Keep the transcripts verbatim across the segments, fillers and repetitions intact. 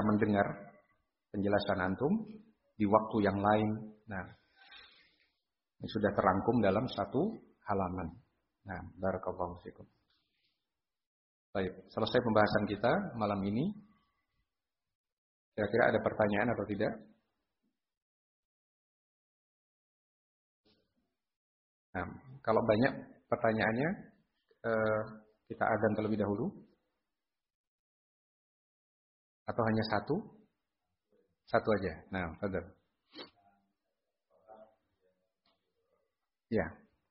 mendengar penjelasan antum di waktu yang lain. Nah, ini sudah terangkum dalam satu halaman. Nah, barakallahu fikum. Baik, selesai pembahasan kita malam ini. Kira-kira ada pertanyaan atau tidak? Nah, kalau banyak pertanyaannya, eh, kita adzan terlebih dahulu. Atau hanya satu? Satu aja. Nah, betul. Ya.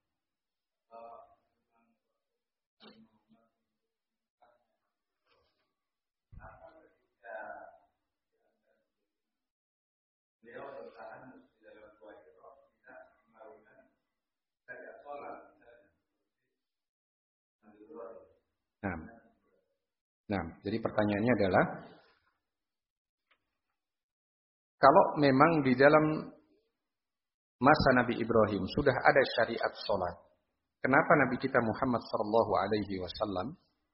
Nah, nah, jadi pertanyaannya adalah, kalau memang di dalam masa Nabi Ibrahim sudah ada syariat sholat, kenapa Nabi kita Muhammad Shallallahu Alaihi Wasallam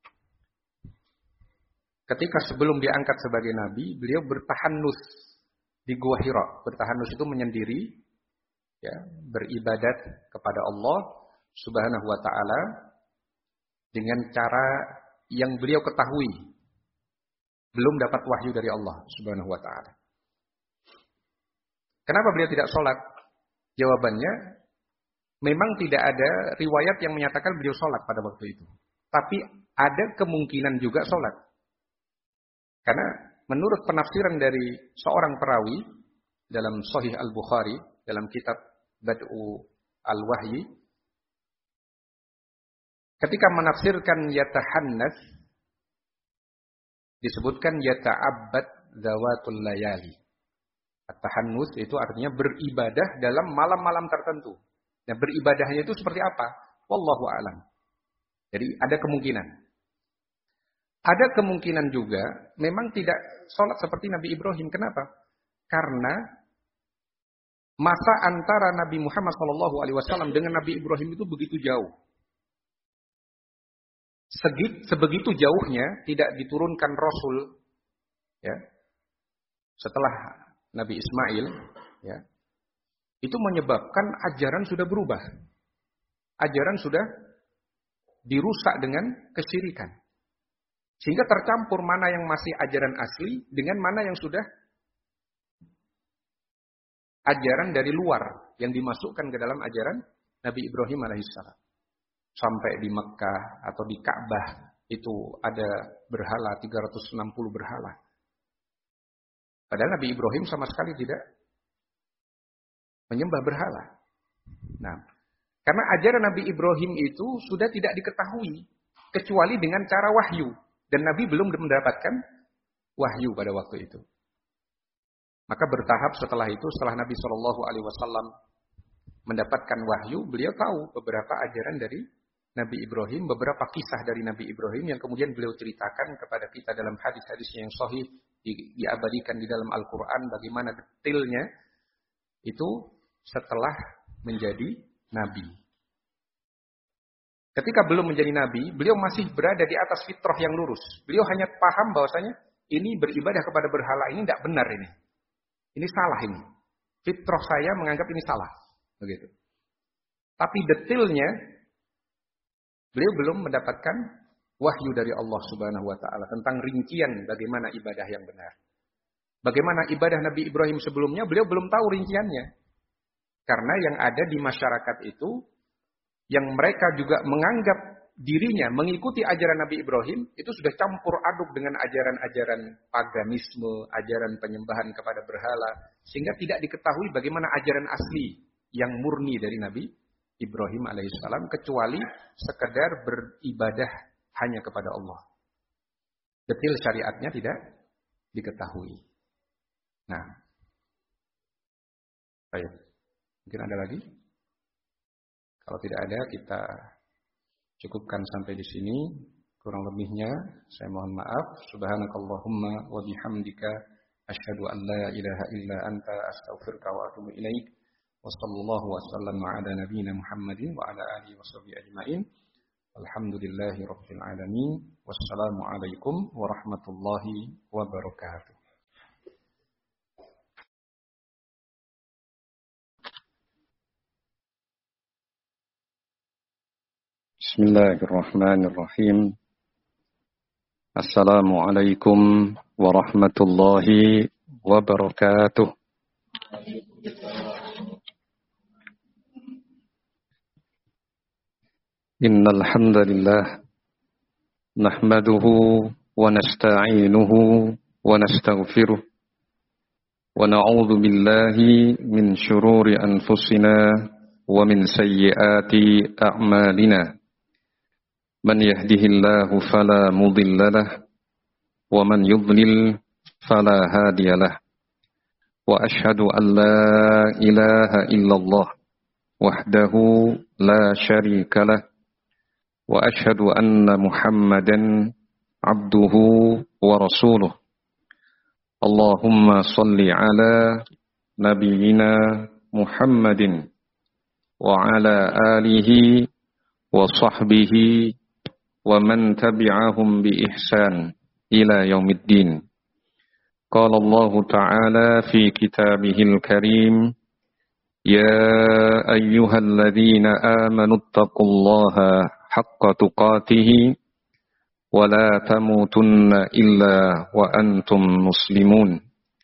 ketika sebelum diangkat sebagai Nabi, beliau bertahanus di Gua Hira. Bertahanus itu menyendiri, ya, beribadat kepada Allah Subhanahu Wa Taala dengan cara yang beliau ketahui, belum dapat wahyu dari Allah Subhanahu Wa Taala. Kenapa beliau tidak sholat? Jawabannya, memang tidak ada riwayat yang menyatakan beliau sholat pada waktu itu. Tapi ada kemungkinan juga sholat. Karena menurut penafsiran dari seorang perawi dalam Sahih Al-Bukhari, dalam kitab Bad'u Al-Wahyi, ketika menafsirkan yatahannas, disebutkan yata'abbad zawatul layali. At-tahannus itu artinya beribadah dalam malam-malam tertentu. Nah, beribadahnya itu seperti apa? Wallahu a'lam. Jadi ada kemungkinan. Ada kemungkinan juga memang tidak sholat seperti Nabi Ibrahim. Kenapa? Karena masa antara Nabi Muhammad shallallahu alaihi wasallam dengan Nabi Ibrahim itu begitu jauh. Segit, sebegitu jauhnya tidak diturunkan Rasul, ya, setelah Nabi Ismail, ya, itu menyebabkan ajaran sudah berubah. Ajaran sudah dirusak dengan kesyirikan. Sehingga tercampur mana yang masih ajaran asli dengan mana yang sudah ajaran dari luar yang dimasukkan ke dalam ajaran Nabi Ibrahim alaihissalam. Sampai di Mekkah atau di Ka'bah itu ada berhala, tiga ratus enam puluh berhala. Padahal Nabi Ibrahim sama sekali tidak menyembah berhala. Nah, karena ajaran Nabi Ibrahim itu sudah tidak diketahui kecuali dengan cara wahyu, dan Nabi belum mendapatkan wahyu pada waktu itu. Maka bertahap setelah itu, setelah Nabi Shallallahu Alaihi Wasallam mendapatkan wahyu, beliau tahu beberapa ajaran dari Nabi Ibrahim, beberapa kisah dari Nabi Ibrahim yang kemudian beliau ceritakan kepada kita dalam hadis-hadisnya yang sahih, di, diabadikan di dalam Al-Quran, bagaimana detailnya itu setelah menjadi Nabi. Ketika belum menjadi Nabi, beliau masih berada di atas fitrah yang lurus. Beliau hanya paham bahwasanya ini beribadah kepada berhala ini tidak benar ini. Ini salah ini. Fitrah saya menganggap ini salah. Begitu. Tapi detailnya, beliau belum mendapatkan wahyu dari Allah Subhanahu wa taala tentang rincian bagaimana ibadah yang benar. Bagaimana ibadah Nabi Ibrahim sebelumnya, beliau belum tahu rinciannya. Karena yang ada di masyarakat itu, yang mereka juga menganggap dirinya mengikuti ajaran Nabi Ibrahim, itu sudah campur aduk dengan ajaran-ajaran paganisme, ajaran penyembahan kepada berhala, sehingga tidak diketahui bagaimana ajaran asli yang murni dari Nabi Ibrahim alaihissalam, kecuali sekedar beribadah hanya kepada Allah. Detail syariatnya tidak diketahui. Nah, baik. Mungkin ada lagi? Kalau tidak ada, kita cukupkan sampai di sini. Kurang lebihnya saya mohon maaf. Subhanakallahumma wa bihamdika asyhadu an la ilaha illa anta astaghfiruka wa atubu ilaik. Wa sallallahu wa sallam ala nabiyyina Muhammadin wa ala alihi washabihi ajmain. Alhamdulillahi rabbil alamin. Wassalamu alaikum warahmatullahi wabarakatuh. Bismillahirrahmanirrahim. Assalamualaikum warahmatullahi wabarakatuh. Innal hamdalillah nahmaduhu wa nasta'inuhu wa nastaghfiruh wa na'udzu billahi min shururi anfusina wa min sayyiati a'malina. Man yahdihillahu fala mudilla lahu wa man yudlil fala hadiya lahu. Wa ashhadu an la ilaha illallah wahdahu la syarika lahu wa ashhadu anna Muhammadan abduhu wa rasuluh. Allahumma salli ala nabiyyina Muhammadin wa ala alihi wa sahbihi wa man tabi'ahum bi ihsan ila yaumiddin. Qala Allah Ta'ala fi kitabihil karim, ya ayyuhalladzina amanu taqullaha haqqa tuqatih wa la tamutunna illa wa antum muslimun.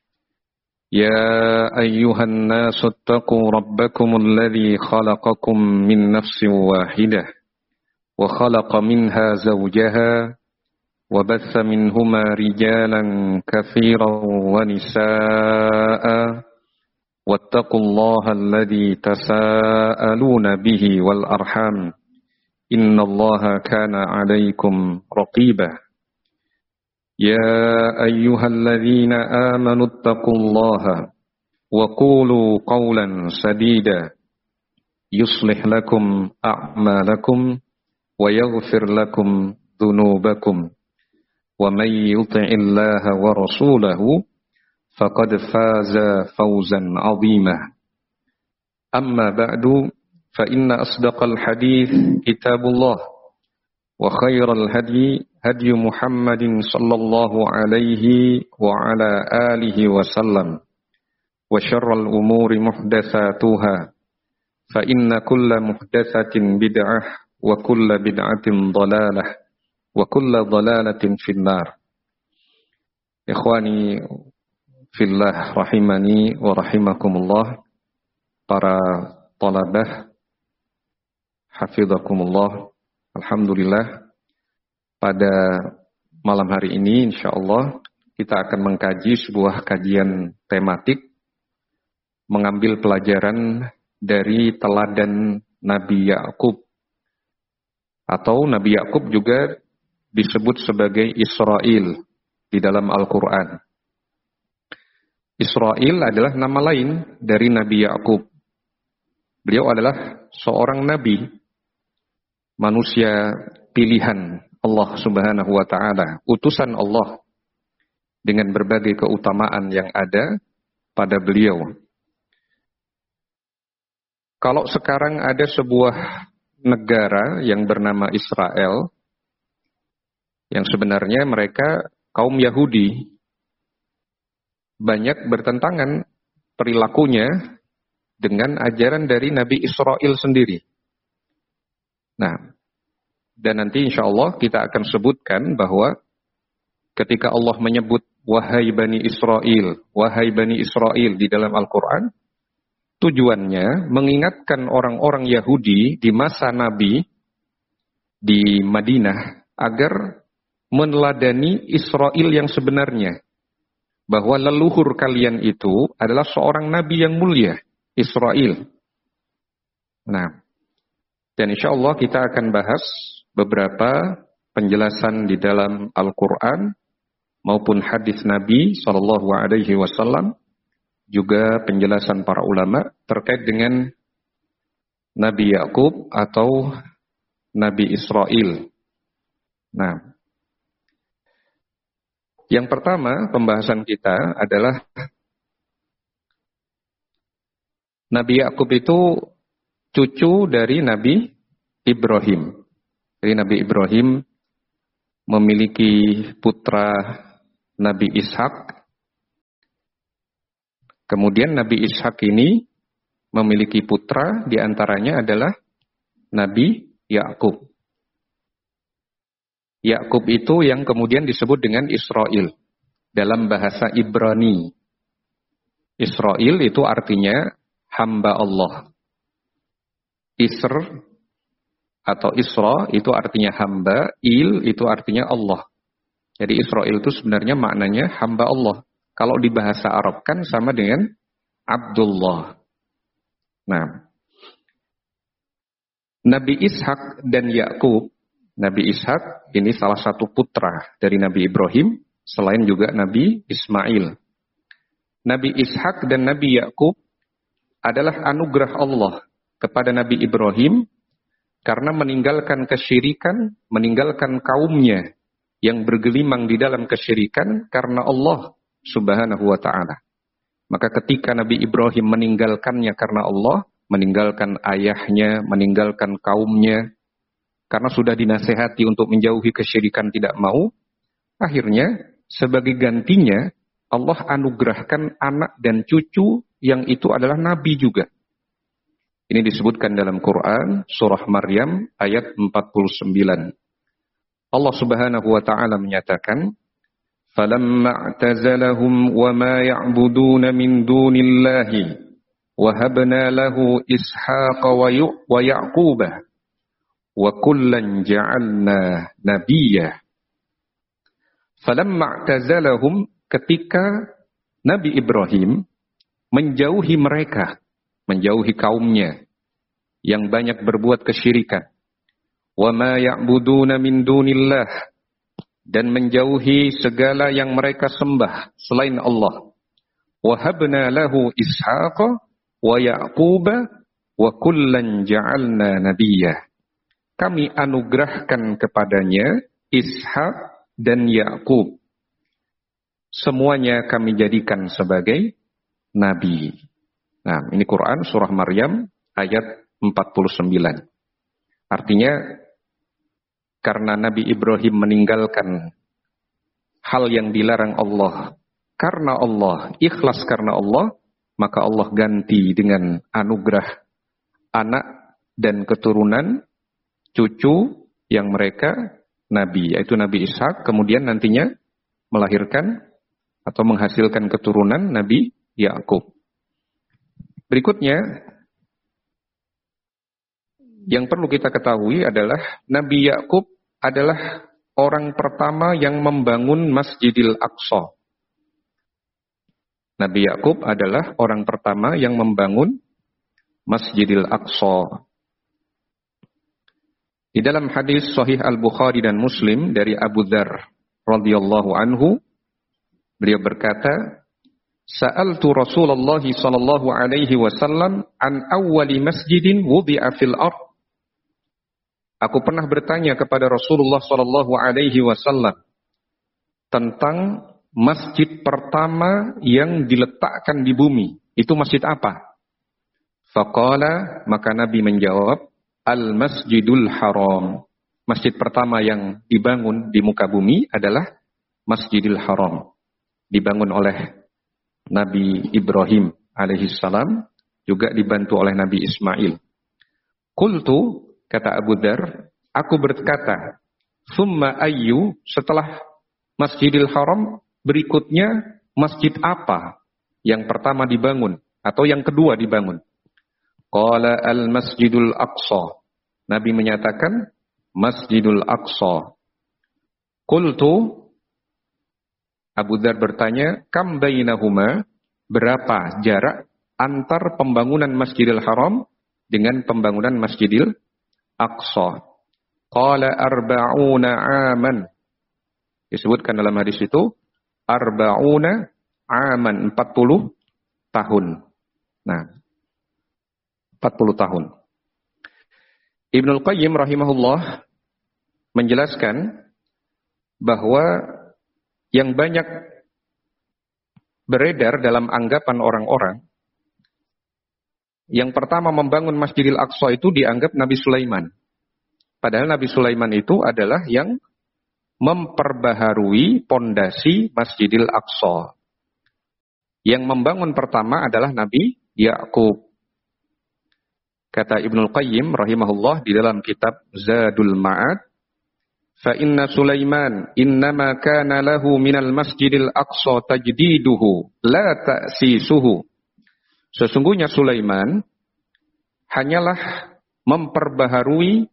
Ya ayyuhan nasu attaqu rabbakumul ladzi khalaqakum min nafsin wahidah wa khalaqa minha zawjaha wa batha minhuma rijalan katsiran wa nisaa'a wattaqullaha alladzi tasaaluna bihi wal arham. Innallaha kana 'alaikum raqiba. Ya ayyuhalladzina amanu taqullaha wa qulu qawlan sadida yuslih lakum a'malakum wa yaghfir lakum dhunubakum wa may yuti'illaha wa rasulahu faqad faza fawzan 'azima. Amma ba'du fa inna asdaqal hadits kitabullah wa khairal hadyi hadyu Muhammadin sallallahu alaihi wa ala alihi wa sallam wa syarral umuri muhdatsatuha fa inna kulla muhdatsatin bid'ah wa kulla bid'atin dhalalah wa kulla dhalalatin finnar. Ikhwani fillah rahimani wa rahimakumullah, para talabah hafizakumullah. Alhamdulillah, pada malam hari ini insyaallah kita akan mengkaji sebuah kajian tematik mengambil pelajaran dari teladan Nabi Yakub, atau Nabi Yakub juga disebut sebagai Israil di dalam Al-Quran. Israil adalah nama lain dari Nabi Yakub. Beliau adalah seorang nabi, manusia pilihan Allah Subhanahu wa Ta'ala, utusan Allah dengan berbagai keutamaan yang ada pada beliau. Kalau sekarang ada sebuah negara yang bernama Israel, yang sebenarnya mereka kaum Yahudi, banyak bertentangan perilakunya dengan ajaran dari Nabi Israel sendiri. Nah, dan nanti insya Allah kita akan sebutkan bahwa ketika Allah menyebut wahai Bani Israel, wahai Bani Israel di dalam Al-Quran, tujuannya mengingatkan orang-orang Yahudi di masa Nabi di Madinah agar meneladani Israel yang sebenarnya, bahwa leluhur kalian itu adalah seorang Nabi yang mulia, Israel. Nah, dan insya Allah kita akan bahas beberapa penjelasan di dalam Al-Quran maupun hadis Nabi Shallallahu Alaihi Wasallam, juga penjelasan para ulama terkait dengan Nabi Yakub atau Nabi Israel. Nah, yang pertama pembahasan kita adalah Nabi Yakub itu cucu dari Nabi Ibrahim. Jadi Nabi Ibrahim memiliki putra Nabi Ishak. Kemudian Nabi Ishak ini memiliki putra, diantaranya adalah Nabi Yakub. Yakub itu yang kemudian disebut dengan Israel dalam bahasa Ibrani. Israel itu artinya hamba Allah. Isr atau Isra itu artinya hamba, Il itu artinya Allah. Jadi Israel itu sebenarnya maknanya hamba Allah. Kalau di bahasa Arab kan sama dengan Abdullah. Nah, Nabi Ishak dan Yakub, Nabi Ishak ini salah satu putra dari Nabi Ibrahim, selain juga Nabi Ismail. Nabi Ishak dan Nabi Yakub adalah anugerah Allah kepada Nabi Ibrahim karena meninggalkan kesyirikan, meninggalkan kaumnya yang bergelimang di dalam kesyirikan karena Allah Subhanahu wa ta'ala. Maka ketika Nabi Ibrahim meninggalkannya karena Allah, meninggalkan ayahnya, meninggalkan kaumnya, karena sudah dinasehati untuk menjauhi kesyirikan tidak mau, akhirnya sebagai gantinya Allah anugerahkan anak dan cucu yang itu adalah nabi juga. Ini disebutkan dalam Quran surah Maryam ayat empat puluh sembilan. Allah Subhanahu wa taala menyatakan, "Falamma i'tazalahum wa ma ya'buduna min dunillahi wa habna lahu Ishaqa wa Yaquba wa kullan ja'alna nabiyya." Falamma i'tazalahum, ketika Nabi Ibrahim menjauhi mereka, menjauhi kaumnya yang banyak berbuat kesyirikan, wa ma ya'buduna min dunillah, dan menjauhi segala yang mereka sembah selain Allah. Wa habna lahu Ishaqa wa Yaquba wa kullan ja'alna nabiyya. Kami anugerahkan kepadanya Ishak dan Yakub. Semuanya kami jadikan sebagai nabi. Nah, ini Quran surah Maryam ayat empat puluh sembilan. Artinya, karena Nabi Ibrahim meninggalkan hal yang dilarang Allah karena Allah, ikhlas karena Allah, maka Allah ganti dengan anugerah anak dan keturunan cucu yang mereka nabi, yaitu Nabi Ishak, kemudian nantinya melahirkan atau menghasilkan keturunan Nabi Yakub. Berikutnya, yang perlu kita ketahui adalah Nabi Yakub adalah orang pertama yang membangun Masjidil Aqsa. Nabi Yakub adalah orang pertama yang membangun Masjidil Aqsa. Di dalam hadis Sahih Al-Bukhari dan Muslim dari Abu Dzar radhiyallahu anhu, beliau berkata, "Sa'altu Rasulullah sallallahu alaihi wasallam an awwali masjidin wudi'a fil ard." Aku pernah bertanya kepada Rasulullah sallallahu alaihi wasallam tentang masjid pertama yang diletakkan di bumi. Itu masjid apa? Faqala, maka Nabi menjawab, Al-Masjidul Haram. Masjid pertama yang dibangun di muka bumi adalah Masjidil Haram. Dibangun oleh Nabi Ibrahim alaihissalam, juga dibantu oleh Nabi Ismail. Qultu, kata Abu Dzar, aku berkata, summa ayyu, setelah Masjidil Haram, berikutnya masjid apa yang pertama dibangun atau yang kedua dibangun? Qala al-Masjidul Aqsa. Nabi menyatakan Masjidul Aqsa. Qultu, Abu Dzar bertanya, kam bainahuma, berapa jarak antar pembangunan Masjidil Haram dengan pembangunan Masjidil Aqsa? Qala arba'una aman. Disebutkan dalam hadis itu arba'una aman, empat puluh tahun. Nah, empat puluh tahun. Ibnul Qayyim rahimahullah menjelaskan bahwa yang banyak beredar dalam anggapan orang-orang, yang pertama membangun Masjidil Aqsa itu dianggap Nabi Sulaiman. Padahal Nabi Sulaiman itu adalah yang memperbaharui pondasi Masjidil Aqsa. Yang membangun pertama adalah Nabi Yakub. Kata Ibnul Qayyim rahimahullah di dalam kitab Zadul Ma'ad, fa inna Sulaiman innama kana lahu minal masjidil aqsa tajdiduhu la ta'sisuhu. Sesungguhnya Sulaiman hanyalah memperbaharui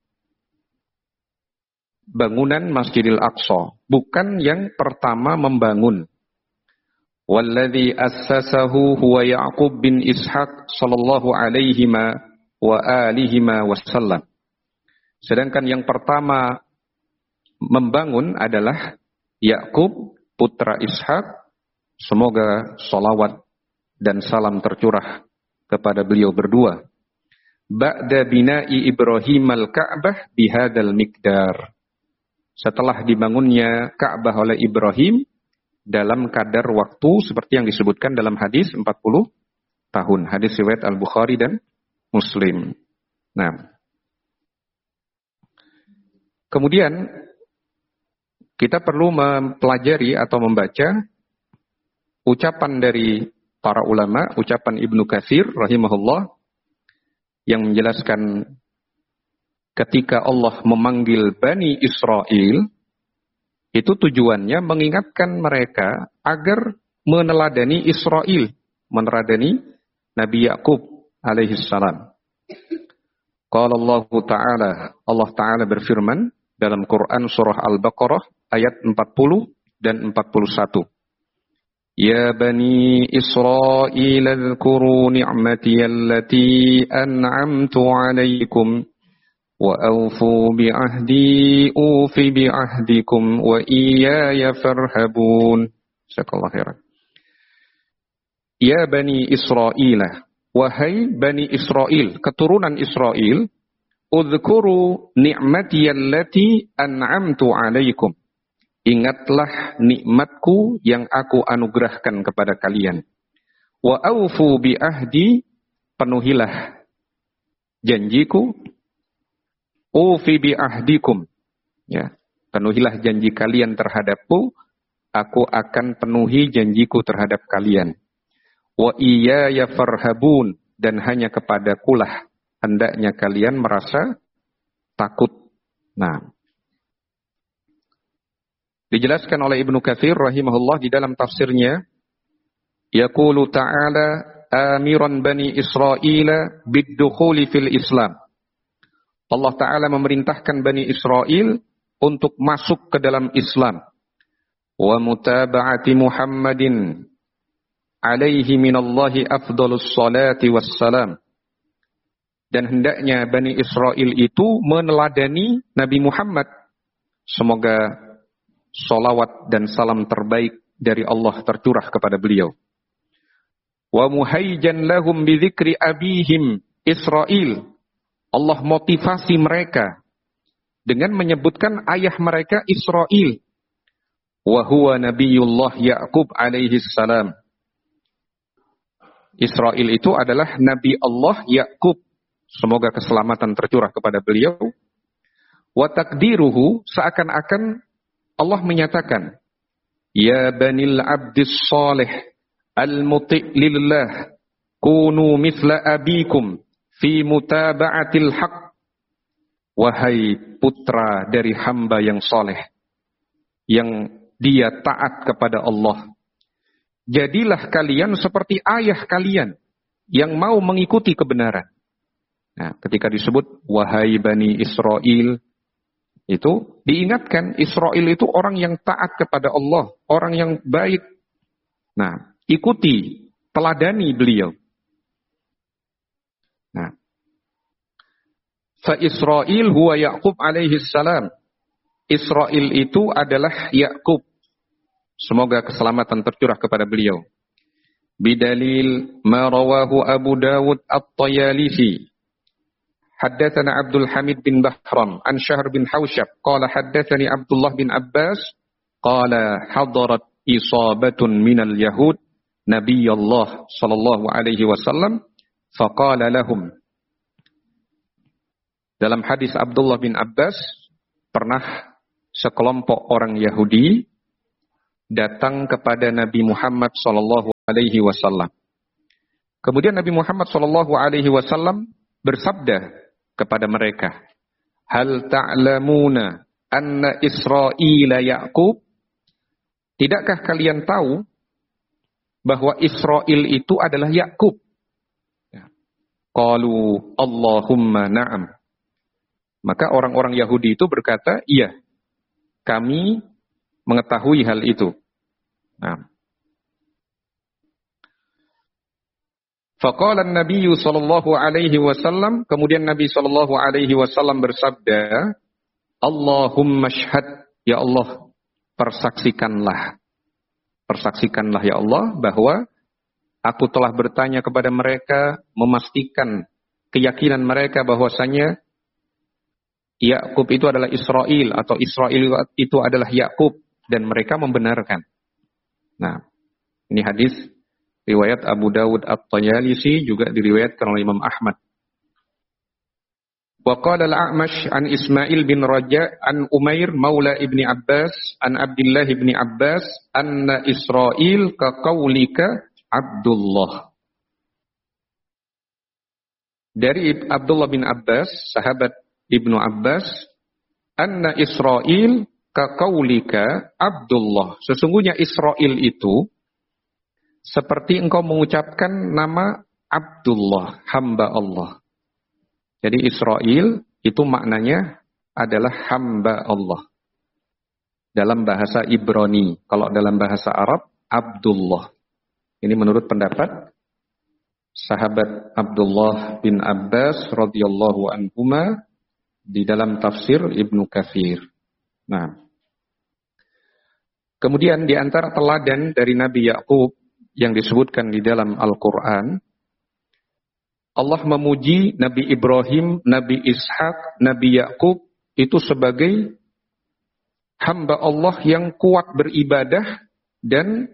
bangunan Masjidil Aqsa, bukan yang pertama membangun. Walladzi assasahu huwa Ya'qub bin Ishaq sallallahu alaihi wa alihi wasallam. Sedangkan yang pertama membangun adalah Ya'qub putra Ishaq, semoga salawat dan salam tercurah kepada beliau berdua. Ba'da bina'i Ibrahim al-Ka'bah bihadal miqdar. Setelah dibangunnya Ka'bah oleh Ibrahim dalam kadar waktu seperti yang disebutkan dalam hadis empat puluh tahun. Hadis riwayat Al-Bukhari dan Muslim. Nah, kemudian kita perlu mempelajari atau membaca ucapan dari para ulama, ucapan Ibnu Katsir rahimahullah yang menjelaskan ketika Allah memanggil Bani Israel, itu tujuannya mengingatkan mereka agar meneladani Israel, meneladani Nabi Ya'qub alaihi salam. Qala Allah Ta'ala, Allah Ta'ala berfirman dalam Quran surah Al-Baqarah ayat empat puluh dan empat puluh satu. Ya Bani Israel adhkuru ni'mati allati an'amtu alaikum wa awfu bi'ahdi ufi bi'ahdikum wa iyaya farhabun. Jazakallahu khairan. Ya Bani Israel, wahai Bani Israel, keturunan Israel, udhkuru ni'mati allati an'amtu alaikum. Ingatlah nikmatku yang aku anugerahkan kepada kalian. Wa awfu bi ahdi, penuhilah janjiku. Ufi bi ahdikum, ya, penuhilah janji kalian terhadapku, aku akan penuhi janjiku terhadap kalian. Wa iyaya farhabun, dan hanya kepadakulah hendaknya kalian merasa takut. Nah, dijelaskan oleh Ibnu Katsir rahimahullah di dalam tafsirnya, yaqulu ta'ala amiran bani Israila bid-dukhuli fil Islam. Allah Ta'ala memerintahkan Bani Israel untuk masuk ke dalam Islam. Wa mutaba'ati Muhammadin alaihi minallahi afdalus salati wassalam. Dan hendaknya Bani Israel itu meneladani Nabi Muhammad. Semoga salawat dan salam terbaik dari Allah tercurah kepada beliau. Wa muhayjan lahum bidzikri abihim Israel. Allah motivasi mereka dengan menyebutkan ayah mereka Israel. Wa huwa Nabiyullah Ya'qub alaihi salam. Israel itu adalah Nabi Allah Ya'qub. Semoga keselamatan tercurah kepada beliau. Wa takdiruhu, seakan-akan Allah menyatakan, Ya banil abdis salih al-muti' lillah kunu mithla abikum fi mutaba'atil haq. Wahai putra dari hamba yang soleh, yang dia taat kepada Allah, jadilah kalian seperti ayah kalian yang mau mengikuti kebenaran. Nah, ketika disebut wahai Bani Israel, itu diingatkan Israel itu orang yang taat kepada Allah, orang yang baik. Nah, ikuti, teladani beliau. Nah, fa Israel huwa Ya'qub alaihi salam. Israel itu adalah Ya'qub. Semoga keselamatan tercurah kepada beliau. Bidalil ma rawahu Abu Dawud At-Tayalisi. Haddatsana Abdul Hamid bin Bahram an Syahr bin Hausyab qala haddatsani Abdullah bin Abbas qala hadarat isabatun minal yahud Nabiyullah sallallahu alaihi wasallam faqala lahum. Dalam hadis Abdullah bin Abbas, pernah sekelompok orang Yahudi datang kepada Nabi Muhammad sallallahu alaihi wasallam. Kemudian Nabi Muhammad sallallahu alaihi wasallam bersabda kepada mereka, "Hal ta'lamuna anna Israila Ya'qub, tidakkah kalian tahu bahwa Israil itu adalah Ya'qub? Qalu Allahumma na'am. Maka orang-orang Yahudi itu berkata, iya, kami mengetahui hal itu. Nah. Faqala an-nabiy sallallahu alaihi wasallam, kemudian Nabi sallallahu alaihi wasallam bersabda, Allahumma syhad, ya Allah, persaksikanlah. Persaksikanlah ya Allah bahwa aku telah bertanya kepada mereka, memastikan keyakinan mereka bahwasanya Ya'qub itu adalah Israil atau Israil itu adalah Ya'qub, dan mereka membenarkan. Nah, ini hadis riwayat Abu Dawud At-Tayalisi, juga diriwayatkan oleh Imam Ahmad. Wa qala al-A'mash an Ismail bin Raja an Umair maula ibni Abbas an Abdullah ibni Abbas anna Israil ka qaulika Abdullah. Dari Abdullah bin Abbas, sahabat Ibnu Abbas, anna Israil ka qaulika Abdullah. Sesungguhnya Israil itu seperti engkau mengucapkan nama Abdullah, hamba Allah. Jadi Israil itu maknanya adalah hamba Allah. Dalam bahasa Ibrani, kalau dalam bahasa Arab, Abdullah. Ini menurut pendapat sahabat Abdullah bin Abbas radhiyallahu anhuma di dalam tafsir Ibnu Katsir. Nah, kemudian di antara teladan dari Nabi Ya'qub yang disebutkan di dalam Al-Quran, Allah memuji Nabi Ibrahim, Nabi Ishak, Nabi Ya'qub itu sebagai hamba Allah yang kuat beribadah dan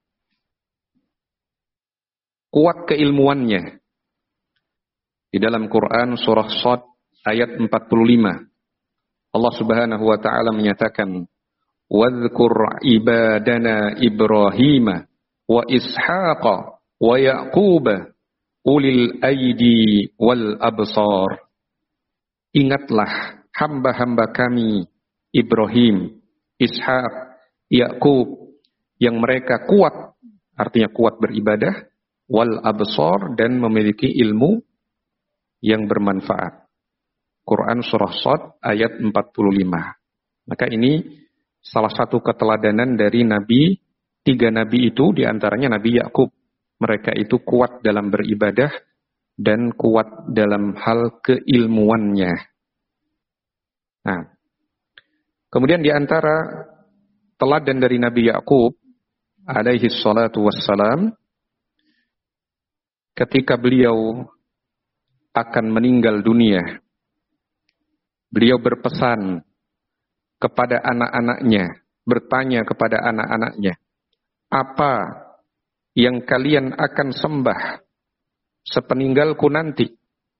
kuat keilmuannya. Di dalam Quran surah Shad ayat empat puluh lima, Allah Subhanahu wa taala menyatakan, "Wadhkur ibadana Ibrahim wa Ishaqa wa Yaquba ulil aidi wal absar." Ingatlah hamba-hamba kami Ibrahim, Ishak, Yaqub yang mereka kuat, artinya kuat beribadah, wal absar, dan memiliki ilmu yang bermanfaat. Quran surah Shad ayat empat puluh lima. Maka ini salah satu keteladanan dari Nabi, tiga Nabi itu, diantaranya Nabi Ya'qub. Mereka itu kuat dalam beribadah dan kuat dalam hal keilmuannya. Nah, kemudian di antara teladan dari Nabi Ya'qub alaihi salatu wassalam, ketika beliau akan meninggal dunia, beliau berpesan kepada anak-anaknya, bertanya kepada anak-anaknya, apa yang kalian akan sembah sepeninggalku nanti?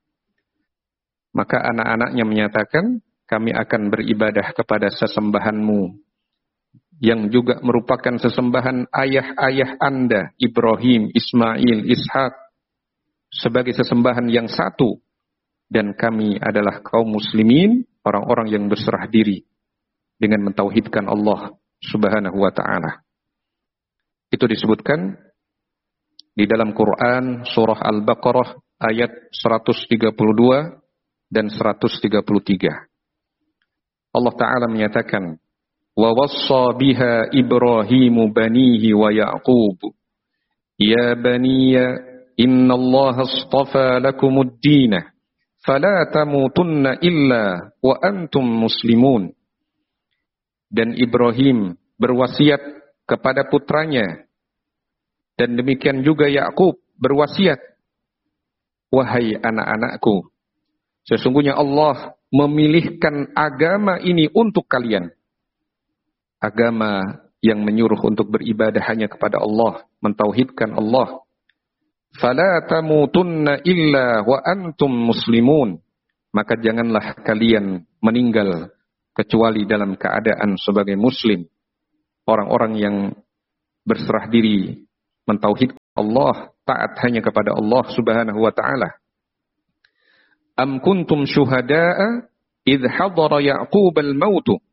Maka anak-anaknya menyatakan, kami akan beribadah kepada sesembahanmu, yang juga merupakan sesembahan ayah-ayah Anda, Ibrahim, Ismail, Ishak, sebagai sesembahan yang satu. Dan kami adalah kaum muslimin, orang-orang yang berserah diri dengan mentauhidkan Allah Subhanahu wa ta'ala. Itu disebutkan di dalam Quran surah Al-Baqarah ayat seratus tiga puluh dua dan seratus tiga puluh tiga. Allah Ta'ala menyatakan, wa wassa biha Ibrahimu banihi wa Ya'qub, ya baniya inna Allah astafa lakumud dina fala tamutunna illa wa antum muslimun. Dan Ibrahim berwasiat kepada putranya, dan demikian juga Ya'qub berwasiat, wahai anak-anakku, sesungguhnya Allah memilihkan agama ini untuk kalian. Agama yang menyuruh untuk beribadah hanya kepada Allah, mentauhidkan Allah. Fala tamutunna illa wa antum muslimun. Maka janganlah kalian meninggal kecuali dalam keadaan sebagai muslim. Orang-orang yang berserah diri, mentauhidkan Allah, taat hanya kepada Allah Subhanahu wa ta'ala. Am kuntum syuhada'a idh hadara Ya'qub al-mautu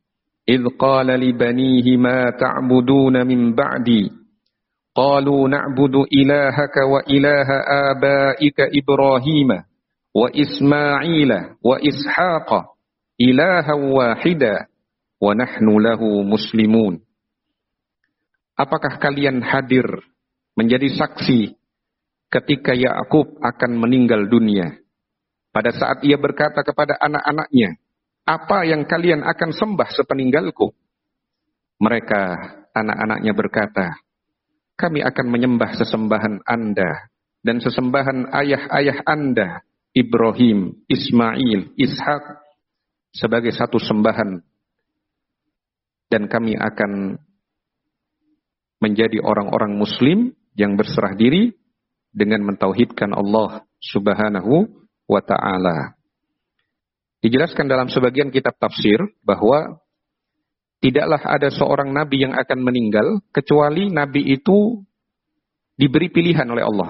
idh qala li banihi ma ta'buduna min ba'di qalu na'budu ilahaka wa ilaha abaika Ibrahim wa Ismaila wa Ishaqa ilahan wahida wa nahnu lahu muslimun. Apakah kalian hadir menjadi saksi ketika Yakub akan meninggal dunia? Pada saat ia berkata kepada anak-anaknya, apa yang kalian akan sembah sepeninggalku? Mereka, anak-anaknya berkata, kami akan menyembah sesembahan Anda dan sesembahan ayah-ayah Anda, Ibrahim, Ismail, Ishak, sebagai satu sembahan. Dan kami akan menjadi orang-orang muslim yang berserah diri dengan mentauhidkan Allah subhanahu wa ta'ala. Dijelaskan dalam sebagian kitab tafsir bahwa tidaklah ada seorang nabi yang akan meninggal kecuali nabi itu diberi pilihan oleh Allah.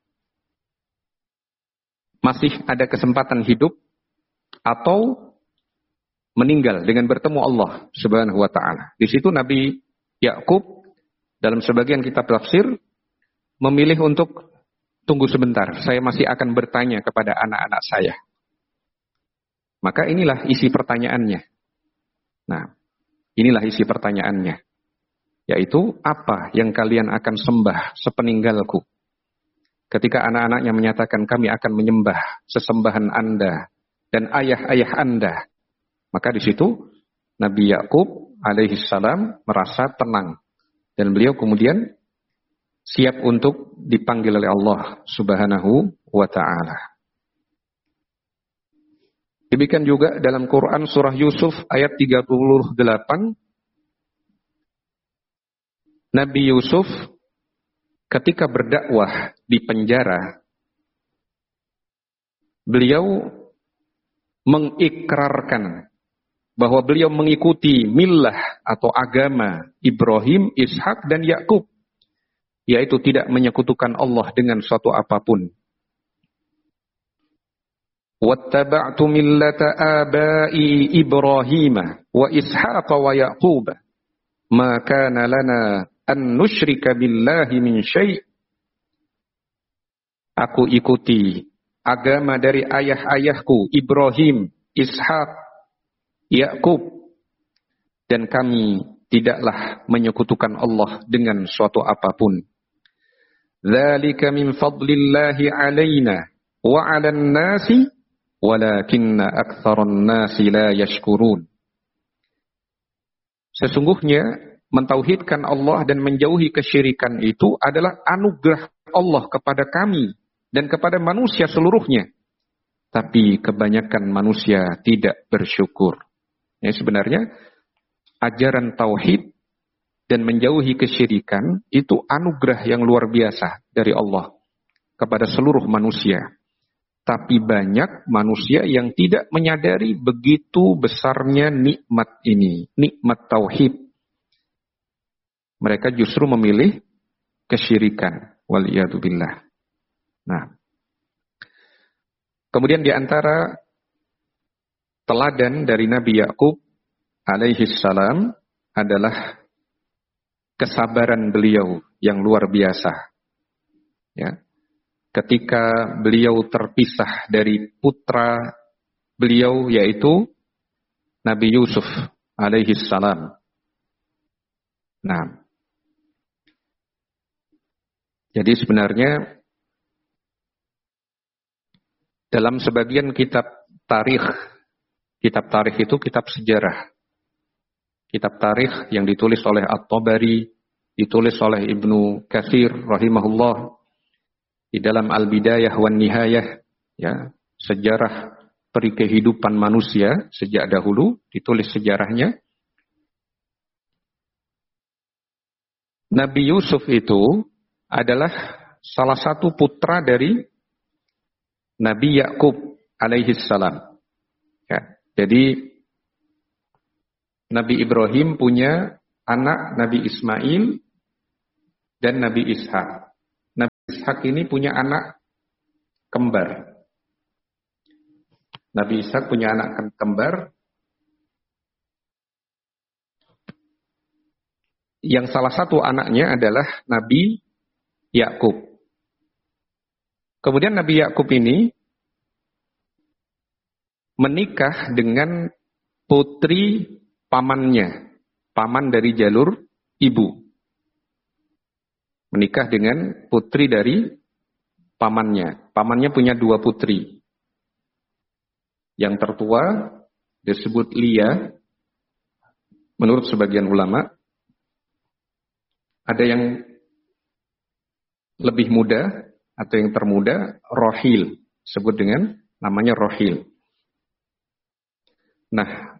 Masih ada kesempatan hidup atau meninggal dengan bertemu Allah subhanahu wa ta'ala. Di situ Nabi Yakub dalam sebagian kitab tafsir memilih untuk tunggu sebentar, saya masih akan bertanya kepada anak-anak saya. Maka inilah isi pertanyaannya. Nah, inilah isi pertanyaannya. Yaitu, apa yang kalian akan sembah sepeninggalku? Ketika anak-anaknya menyatakan kami akan menyembah sesembahan Anda dan ayah-ayah Anda. Maka di situ Nabi Yakub alaihi salam merasa tenang. Dan beliau kemudian siap untuk dipanggil oleh Allah subhanahu wa ta'ala. Demikian juga dalam Quran surah Yusuf ayat tiga puluh delapan. Nabi Yusuf ketika berdakwah di penjara, beliau mengikrarkan bahwa beliau mengikuti millah atau agama Ibrahim, Ishak dan Yakub, yaitu tidak menyekutukan Allah dengan suatu apapun. Wattaba'tu millata abai Ibrahim wa Ishaq wa Yaqub ma kana lana an nusyrika billahi min syai'. Aku ikuti agama dari ayah-ayahku Ibrahim, Ishak, Yakub, dan kami tidaklah menyekutukan Allah dengan suatu apapun. Dzalika min fadlillahi alaina wa 'alan nasi walakinna aktsaran nasi la yashkurun. Sesungguhnya mentauhidkan Allah dan menjauhi kesyirikan itu adalah anugerah Allah kepada kami dan kepada manusia seluruhnya. Tapi kebanyakan manusia tidak bersyukur. Ya, sebenarnya ajaran tauhid dan menjauhi kesyirikan itu anugerah yang luar biasa dari Allah kepada seluruh manusia. Tapi banyak manusia yang tidak menyadari begitu besarnya nikmat ini, nikmat tauhid. Mereka justru memilih kesyirikan. Waliyadzubillah. Nah, kemudian di antara teladan dari Nabi Yakub alaihi salam adalah kesabaran beliau yang luar biasa. Ya. Ketika beliau terpisah dari putra beliau yaitu Nabi Yusuf alaihi salam. Nah, jadi sebenarnya dalam sebagian kitab tarikh, kitab tarikh itu kitab sejarah. Kitab tarikh yang ditulis oleh At-Tabari, ditulis oleh Ibnu Katsir rahimahullah di dalam Al-Bidayah wan Nihayah, ya, sejarah peri kehidupan manusia sejak dahulu, ditulis sejarahnya. Nabi Yusuf itu adalah salah satu putra dari Nabi Yakub alaihi salam. Ya, jadi Nabi Ibrahim punya anak Nabi Ismail dan Nabi Ishak. Nabi Ishak ini punya anak kembar. Nabi Ishak punya anak kembar yang salah satu anaknya adalah Nabi Yakub. Kemudian Nabi Yakub ini menikah dengan putri pamannya, paman dari jalur ibu. Menikah dengan putri dari pamannya. Pamannya punya dua putri. Yang tertua disebut Lia. Menurut sebagian ulama, ada yang lebih muda atau yang termuda, Rohil. Sebut dengan namanya Rohil. Nah,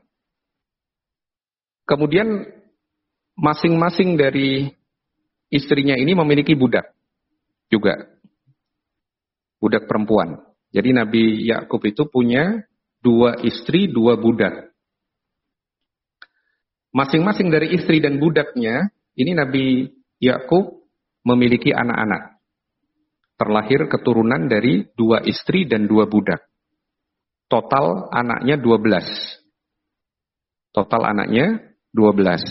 kemudian masing-masing dari istrinya ini memiliki budak juga. Budak perempuan. Jadi Nabi Yakub itu punya dua istri, dua budak. Masing-masing dari istri dan budaknya, ini Nabi Yakub memiliki anak-anak. Terlahir keturunan dari dua istri dan dua budak. Total anaknya dua belas. Total anaknya dua belas.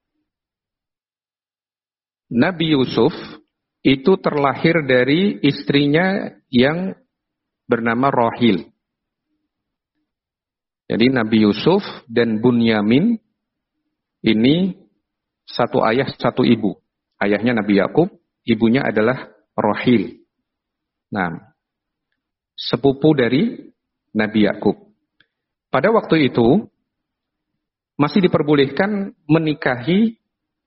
Nabi Yusuf itu terlahir dari istrinya yang bernama Rohil. Jadi Nabi Yusuf dan Bunyamin ini satu ayah, satu ibu. Ayahnya Nabi Yakub, ibunya adalah Rohil. Nah, sepupu dari Nabi Yakub. Pada waktu itu masih diperbolehkan menikahi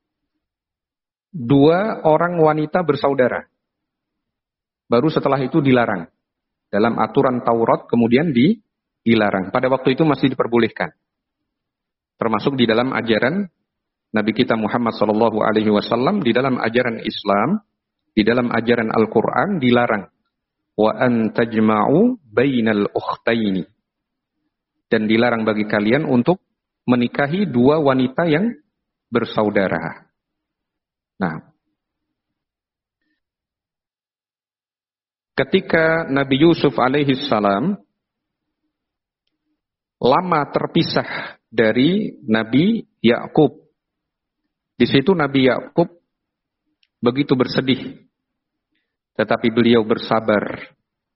dua orang wanita bersaudara. Baru setelah itu dilarang. Dalam aturan Taurat kemudian di, dilarang. Pada waktu itu masih diperbolehkan. Termasuk di dalam ajaran Nabi kita Muhammad sallallahu alaihi wasallam, di dalam ajaran Islam, di dalam ajaran Al-Quran dilarang. Wa an tajma'u bainal ukhtaini. Dan dilarang bagi kalian untuk menikahi dua wanita yang bersaudara. Nah, ketika Nabi Yusuf alaihi salam lama terpisah dari Nabi Yakub, di situ Nabi Yakub begitu bersedih, tetapi beliau bersabar.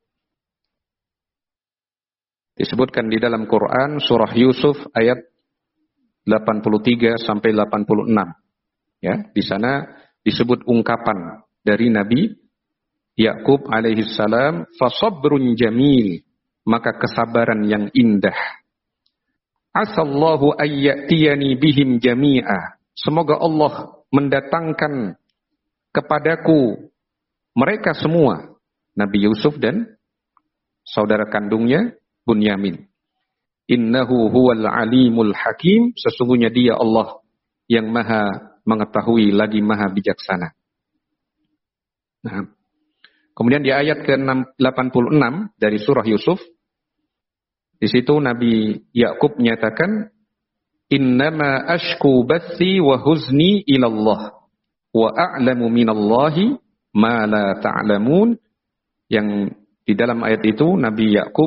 Disebutkan di dalam Quran surah Yusuf ayat delapan puluh tiga sampai delapan puluh enam. Ya, di sana disebut ungkapan dari Nabi Yakub alaihi salam, fasabrun jamil, maka kesabaran yang indah. Asallahu ayyatiyani bihim jami'a. Semoga Allah mendatangkan kepadaku mereka semua, Nabi Yusuf dan saudara kandungnya Bunyamin. Innahu huwal alimul hakim, sesungguhnya dia Allah yang maha mengetahui lagi maha bijaksana. Nah, kemudian di ayat ke delapan puluh enam dari surah Yusuf, di situ Nabi Yakub menyatakan, innama ashku bathi wa huzni ilallah wa a'lamu minallahi ma la ta'lamun. Yang di dalam ayat itu Nabi Yakub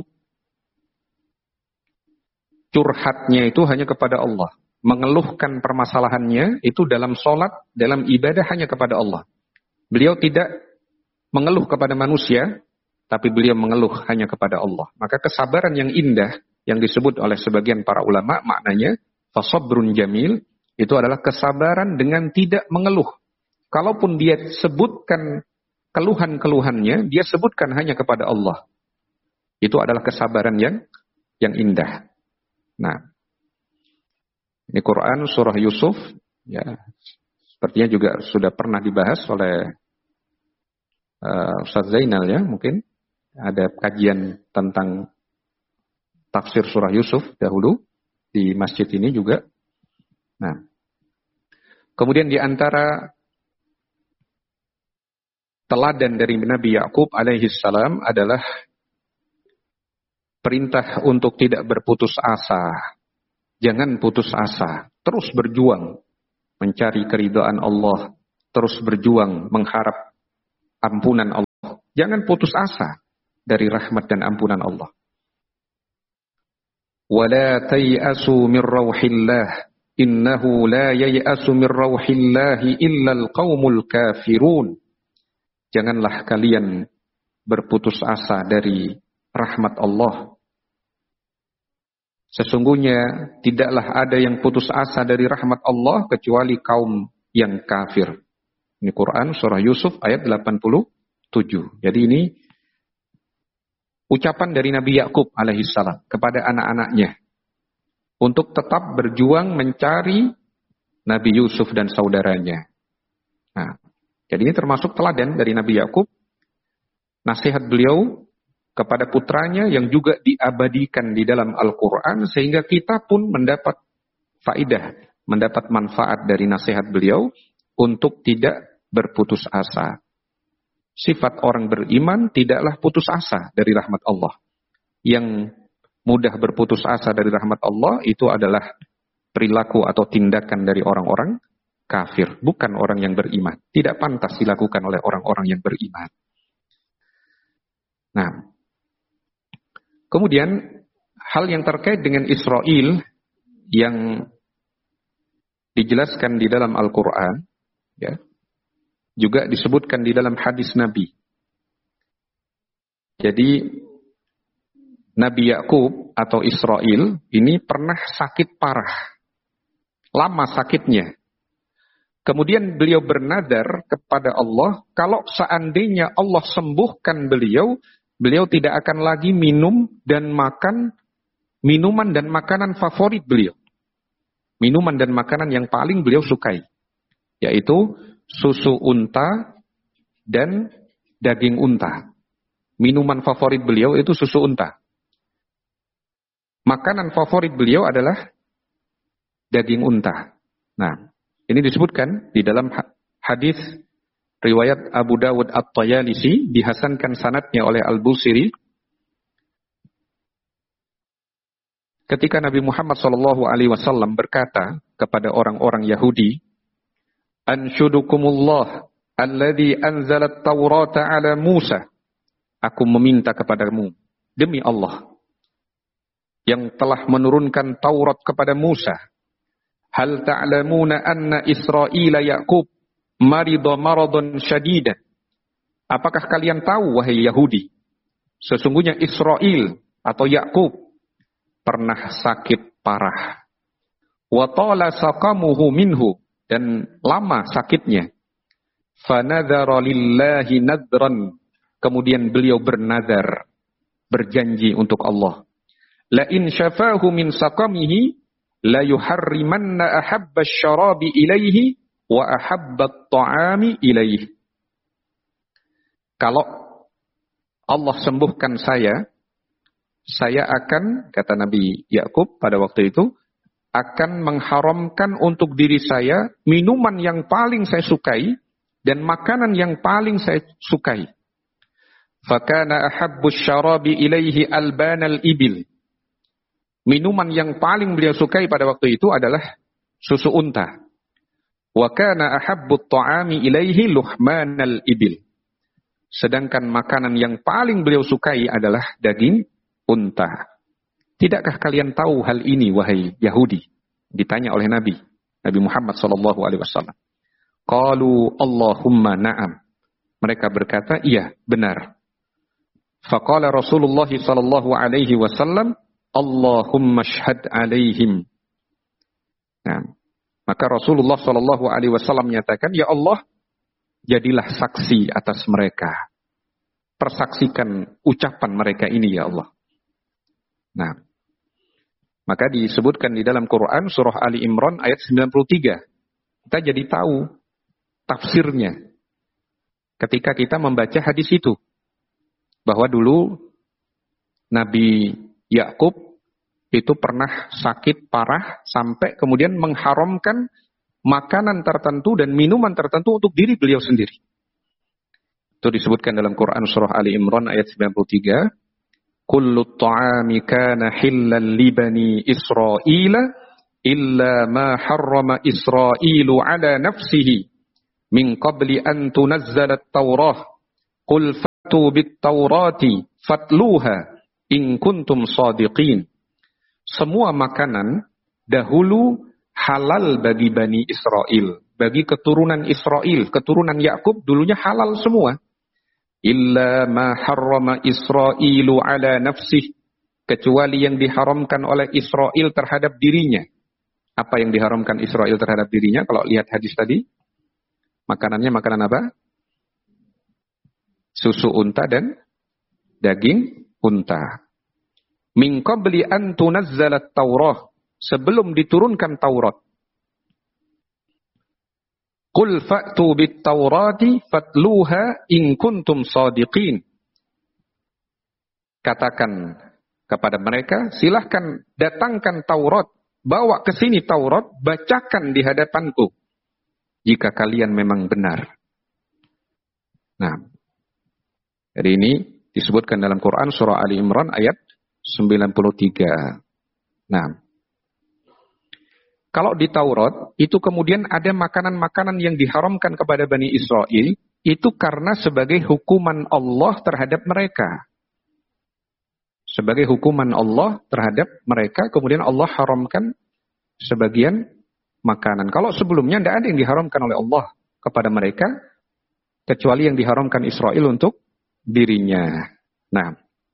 curhatnya itu hanya kepada Allah. Mengeluhkan permasalahannya itu dalam sholat, dalam ibadah hanya kepada Allah. Beliau tidak mengeluh kepada manusia, tapi beliau mengeluh hanya kepada Allah. Maka kesabaran yang indah yang disebut oleh sebagian para ulama maknanya fasabrun jamil, itu adalah kesabaran dengan tidak mengeluh. Kalaupun dia sebutkan keluhan-keluhannya, dia sebutkan hanya kepada Allah. Itu adalah kesabaran yang yang indah. Nah, ini Quran surah Yusuf, ya, sepertinya juga sudah pernah dibahas oleh uh, Ustaz Zainal, ya, mungkin ada kajian tentang tafsir surah Yusuf dahulu di masjid ini juga. Nah, kemudian di antara teladan dari Nabi Yakub alaihi salam adalah perintah untuk tidak berputus asa. Jangan putus asa, terus berjuang mencari keridhaan Allah, terus berjuang mengharap ampunan Allah. Jangan putus asa dari rahmat dan ampunan Allah. Wala tay'asu min rauhillah, innahu la yay'asu min rauhillahi illal qaumul kafirun. Janganlah kalian berputus asa dari rahmat Allah. Sesungguhnya tidaklah ada yang putus asa dari rahmat Allah kecuali kaum yang kafir. Ini Quran surah Yusuf ayat delapan puluh tujuh. Jadi ini ucapan dari Nabi Yakub alaihissalam kepada anak-anaknya untuk tetap berjuang mencari Nabi Yusuf dan saudaranya. Nah, jadi ini termasuk teladan dari Nabi Yakub, nasihat beliau kepada putranya yang juga diabadikan di dalam Al-Quran, sehingga kita pun mendapat faidah, mendapat manfaat dari nasihat beliau untuk tidak berputus asa. Sifat orang beriman tidaklah putus asa dari rahmat Allah. Yang mudah berputus asa dari rahmat Allah itu adalah perilaku atau tindakan dari orang-orang kafir, bukan orang yang beriman. Tidak pantas dilakukan oleh orang-orang yang beriman. Nah, kemudian hal yang terkait dengan Israel yang dijelaskan di dalam Al-Quran, ya, juga disebutkan di dalam hadis Nabi. Jadi Nabi Yakub atau Israel ini pernah sakit parah, lama sakitnya. Kemudian beliau bernadar kepada Allah, kalau seandainya Allah sembuhkan beliau, beliau tidak akan lagi minum dan makan minuman dan makanan favorit beliau. Minuman dan makanan yang paling beliau sukai, yaitu susu unta dan daging unta. Minuman favorit beliau itu susu unta. Makanan favorit beliau adalah daging unta. Nah, ini disebutkan di dalam hadis riwayat Abu Dawud At-Tayalisi, dihasankan sanadnya oleh Al-Busiri. Ketika Nabi Muhammad shallallahu alaihi wasallam berkata kepada orang-orang Yahudi, "Anshudukumullah alladhi anzalat Taurata ala Musa." Aku meminta kepadamu demi Allah yang telah menurunkan Taurat kepada Musa. Hal ta'lamuna anna Israila Yaqub marida maradun syadidan. Apakah kalian tahu, wahai Yahudi, sesungguhnya Israel atau Yaqub pernah sakit parah. Wa tala saqamuhu minhu, dan lama sakitnya. Fanadhara lillahi nadran, kemudian beliau bernazar, berjanji untuk Allah. La in syafahu min saqamihi la yuharrimanna ahabba syarabi ilaihi wa ahabba ta'ami ilaihi. Kalau Allah sembuhkan saya, saya akan, kata Nabi Yakub pada waktu itu, akan mengharamkan untuk diri saya minuman yang paling saya sukai dan makanan yang paling saya sukai. Fakana ahabbu syarabi ilaihi albanal ibil. Minuman yang paling beliau sukai pada waktu itu adalah susu unta. Wa kana ahabbut ta'ami ilaihi luhmanal ibil. Sedangkan makanan yang paling beliau sukai adalah daging unta. Tidakkah kalian tahu hal ini, wahai Yahudi? Ditanya oleh Nabi, Nabi Muhammad sallallahu alaihi wasallam. Qalu Allahumma na'am. Mereka berkata, iya, benar. Faqala Rasulullah sallallahu alaihi wasallam, Allahumma syhad alaihim. Nah, maka Rasulullah sallallahu alaihi wasallam menyatakan, ya Allah, jadilah saksi atas mereka. Persaksikan ucapan mereka ini, ya Allah. Nah, maka disebutkan di dalam Quran surah Ali Imran ayat sembilan puluh tiga. Kita jadi tahu tafsirnya ketika kita membaca hadis itu. Bahwa dulu Nabi Yakub itu pernah sakit parah sampai kemudian mengharamkan makanan tertentu dan minuman tertentu untuk diri beliau sendiri. Itu disebutkan dalam Quran surah Ali Imran ayat sembilan puluh tiga. Kullu ta'ami kana hillal li bani Israila illa ma harrama Israilu ala nafsihi min qabli an tunazzala at-Taurah. Qul fatu bit-Taurati fatluha in kuntum shadiqin. Semua makanan dahulu halal bagi Bani Israel, bagi keturunan Israel, keturunan Yakub dulunya halal semua. Illa ma harrama Israilu ala nafsih, kecuali yang diharamkan oleh Israel terhadap dirinya. Apa yang diharamkan Israel terhadap dirinya? Kalau lihat hadis tadi, makanannya makanan apa? Susu unta dan daging unta. Min qabli an tunazzalat Taurah, sebelum diturunkan Taurat. Qul fa'tu bit Taurati fatluha in kuntum shadiqin. Katakan kepada mereka, silahkan datangkan Taurat, bawa ke sini Taurat, bacakan di hadapanku jika kalian memang benar. Nah, jadi ini disebutkan dalam Quran surah Ali Imran ayat sembilan puluh tiga. Nah, kalau di Taurat itu kemudian ada makanan-makanan yang diharamkan kepada Bani Israel, itu karena sebagai hukuman Allah terhadap mereka. Sebagai hukuman Allah terhadap mereka, kemudian Allah haramkan sebagian makanan. Kalau sebelumnya tidak ada yang diharamkan oleh Allah kepada mereka, kecuali yang diharamkan Israel untuk dirinya. Nah,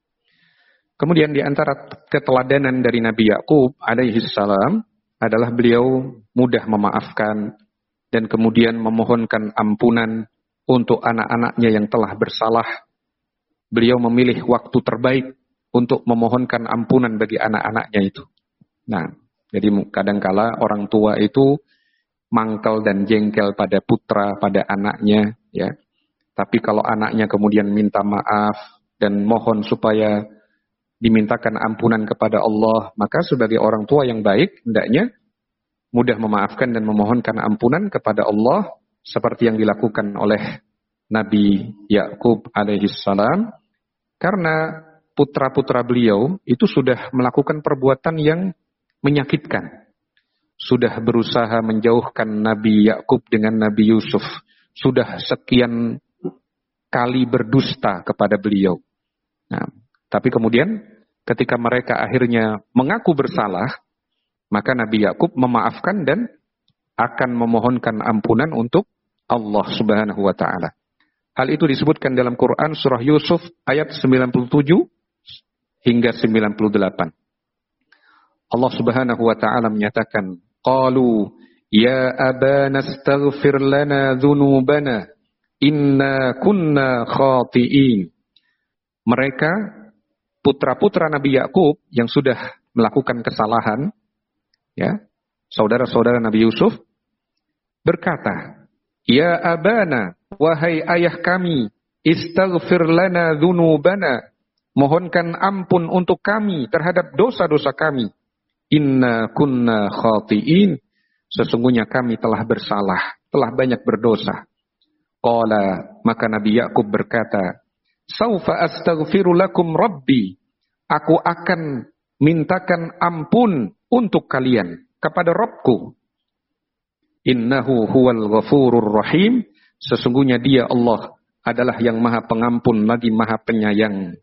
kemudian di antara keteladanan dari Nabi Yakub alaihi salam adalah beliau mudah memaafkan dan kemudian memohonkan ampunan untuk anak-anaknya yang telah bersalah. Beliau memilih waktu terbaik untuk memohonkan ampunan bagi anak-anaknya itu. Nah, jadi kadangkala orang tua itu mangkel dan jengkel pada putra, pada anaknya, ya. Tapi kalau anaknya kemudian minta maaf dan mohon supaya dimintakan ampunan kepada Allah, maka sebagai orang tua yang baik, hendaknya mudah memaafkan dan memohonkan ampunan kepada Allah, seperti yang dilakukan oleh Nabi Yakub alaihi salam, karena putra-putra beliau itu sudah melakukan perbuatan yang menyakitkan. Sudah berusaha menjauhkan Nabi Yakub dengan Nabi Yusuf. Sudah sekian kali berdusta kepada beliau. Nah, tapi kemudian ketika mereka akhirnya mengaku bersalah, maka Nabi Yakub memaafkan dan akan memohonkan ampunan untuk Allah Subhanahu wa taala. Hal itu disebutkan dalam Quran surah Yusuf ayat sembilan puluh tujuh hingga sembilan puluh delapan. Allah Subhanahu wa taala menyatakan, qalu ya abana astaghfir lana dzunubana inna kunna khati'in. Mereka putra-putra Nabi Yakub yang sudah melakukan kesalahan, ya, saudara-saudara Nabi Yusuf berkata, ya abana, wahai ayah kami, istaghfir lana dzunubana, mohonkan ampun untuk kami terhadap dosa-dosa kami. Inna kunna khati'in, sesungguhnya kami telah bersalah, telah banyak berdosa. Qala, maka Nabi Yakub berkata, saufa astaghfiru lakum rabbi, aku akan mintakan ampun untuk kalian kepada Rabbku. Innahu huwal ghafurur rahim, sesungguhnya dia Allah adalah yang maha pengampun lagi maha penyayang.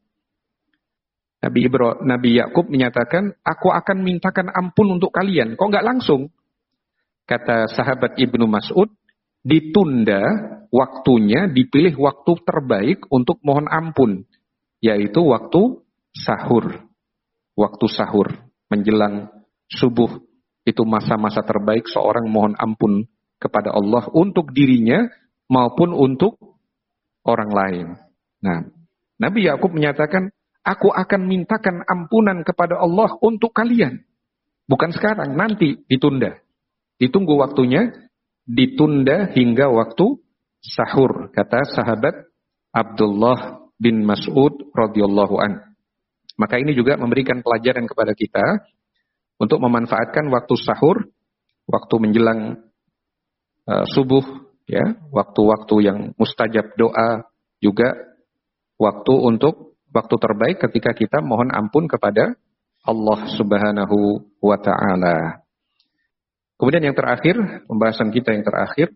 Nabi Ibrahim, Nabi Yakub menyatakan, aku akan mintakan ampun untuk kalian. Kok enggak langsung? Kata sahabat Ibnu Mas'ud, ditunda waktunya, dipilih waktu terbaik untuk mohon ampun, yaitu waktu sahur. Waktu sahur, menjelang subuh, itu masa-masa terbaik seorang mohon ampun kepada Allah untuk dirinya maupun untuk orang lain. Nah, Nabi Yakub menyatakan, aku akan mintakan ampunan kepada Allah untuk kalian. Bukan sekarang, nanti ditunda. Ditunggu waktunya, ditunda hingga waktu sahur, kata sahabat Abdullah bin Mas'ud radhiyallahu an. Maka ini juga memberikan pelajaran kepada kita untuk memanfaatkan waktu sahur, waktu menjelang uh, subuh, ya, waktu-waktu yang mustajab doa, juga waktu untuk waktu terbaik ketika kita mohon ampun kepada Allah Subhanahu wa taala. Kemudian yang terakhir, pembahasan kita yang terakhir,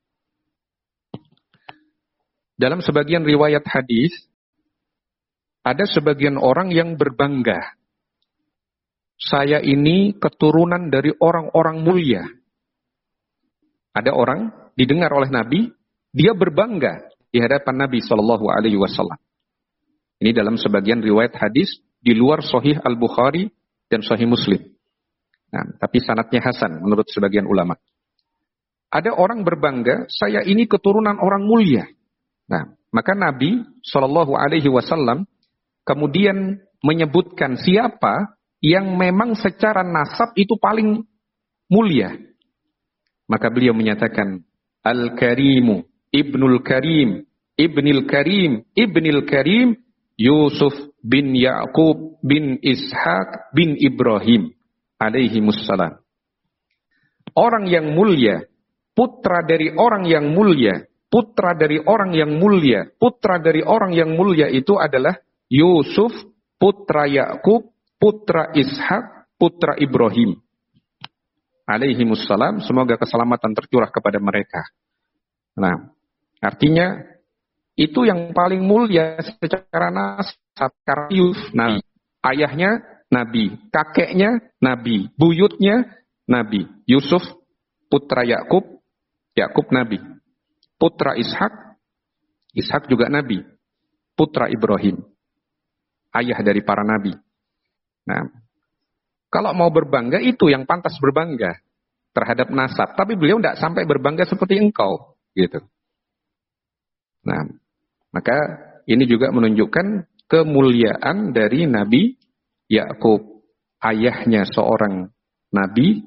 dalam sebagian riwayat hadis ada sebagian orang yang berbangga, saya ini keturunan dari orang-orang mulia, Ada orang didengar oleh Nabi, dia berbangga di hadapan Nabi Shallallahu Alaihi Wasallam. Ini dalam sebagian riwayat hadis di luar Sahih Al-Bukhari dan Sahih Muslim. Nah, tapi sanadnya hasan menurut sebagian ulama. Ada orang berbangga, saya ini keturunan orang mulia. Nah, maka Nabi Shallallahu Alaihi Wasallam kemudian menyebutkan siapa yang memang secara nasab itu paling mulia. Maka beliau menyatakan Al-Karimu, Ibnul Karim, Ibnil Karim, Ibnil Karim, Yusuf bin Ya'qub bin Ishaq bin Ibrahim alaihimussalam. Orang yang mulia, putra dari orang yang mulia, putra dari orang yang mulia, putra dari orang yang mulia itu adalah Yusuf, putra Ya'qub, putra Ishaq, putra Ibrahim alaihimussalam. Semoga keselamatan tercurah kepada mereka. Nah, artinya itu yang paling mulia secara nasab, karena Yusuf Nabi, ayahnya Nabi, kakeknya Nabi, buyutnya Nabi. Yusuf putra Yakub, Yakub Nabi. Putra Ishak, Ishak juga Nabi. Putra Ibrahim, ayah dari para Nabi. Nah, kalau mau berbangga itu yang pantas berbangga terhadap nasab. Tapi beliau tidak sampai berbangga seperti engkau, gitu. Nah, maka ini juga menunjukkan kemuliaan dari Nabi Yakub. Ayahnya seorang nabi,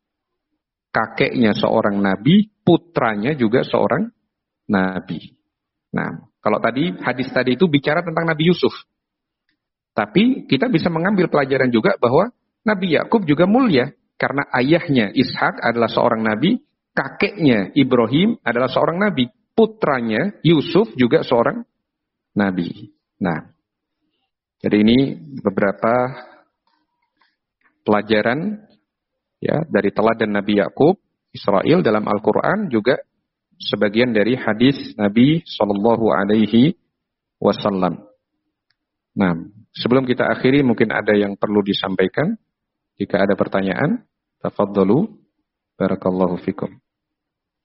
kakeknya seorang nabi, putranya juga seorang nabi. Nah, kalau tadi hadis tadi itu bicara tentang Nabi Yusuf. Tapi kita bisa mengambil pelajaran juga bahwa Nabi Yakub juga mulia karena ayahnya Ishak adalah seorang nabi, kakeknya Ibrahim adalah seorang nabi. Putranya Yusuf juga seorang nabi. Nah, jadi ini beberapa pelajaran ya dari teladan Nabi Yakub Israel dalam Al-Quran, juga sebagian dari hadis Nabi Shallallahu Alaihi Wasallam. Nah, sebelum kita akhiri mungkin ada yang perlu disampaikan. Jika ada pertanyaan, tafadhalu. Barakallahu fikum.